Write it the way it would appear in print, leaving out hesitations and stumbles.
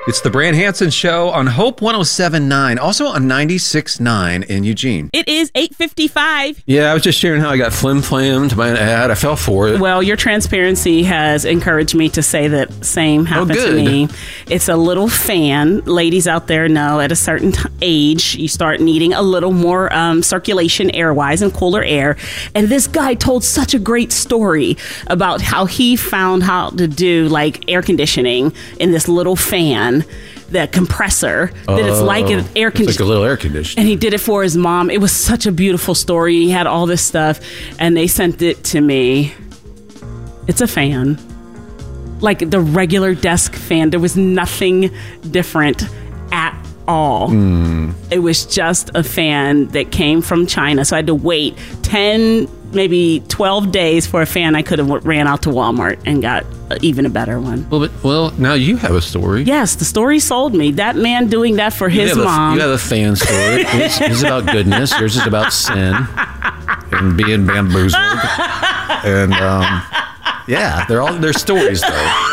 It's the Brand Hansen Show on Hope 107.9, also on 96.9 in Eugene. It is 8:55. Yeah, I was just sharing how I got flim-flammed by an ad. I fell for it. Well, your transparency has encouraged me to say that same happened to me. It's a little fan. Ladies out there know at a certain age, you start needing a little more circulation air-wise and cooler air. And this guy told such a great story about how he found how to do like air conditioning in this little fan, that compressor, that it's like an air conditioner. It's like a little air conditioner. And he did it for his mom. It was such a beautiful story. He had all this stuff, and they sent it to me. It's a fan. Like the regular desk fan. There was nothing different at all. It was just a fan that came from China. So I had to wait 10, maybe 12 days for a fan. I could have ran out to Walmart and got even a better one. Well, now you have a story. Yes, the story sold me. That man doing that for his mom. You have a fan story. His is about goodness. Yours is about sin and being bamboozled. And yeah, they're stories though.